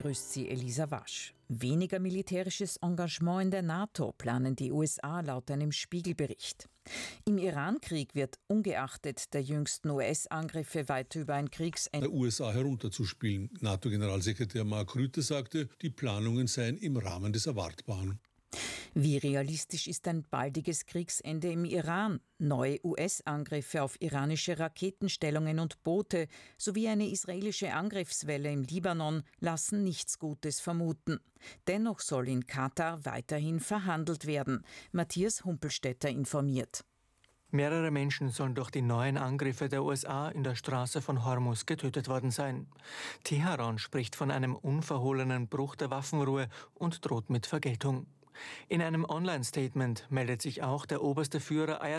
Grüßt Sie, Elisa Wasch. Weniger militärisches Engagement in der NATO planen die USA laut einem Spiegelbericht. Im Iran-Krieg wird ungeachtet der jüngsten US-Angriffe weiter über ein Kriegsende der USA herunterzuspielen. NATO-Generalsekretär Mark Rutte sagte, die Planungen seien im Rahmen des Erwartbaren. Wie realistisch ist ein baldiges Kriegsende im Iran? Neue US-Angriffe auf iranische Raketenstellungen und Boote sowie eine israelische Angriffswelle im Libanon lassen nichts Gutes vermuten. Dennoch soll in Katar weiterhin verhandelt werden. Matthias Humpelstädter informiert. Mehrere Menschen sollen durch die neuen Angriffe der USA in der Straße von Hormuz getötet worden sein. Teheran spricht von einem unverhohlenen Bruch der Waffenruhe und droht mit Vergeltung. In einem Online-Statement meldet sich auch der oberste Führer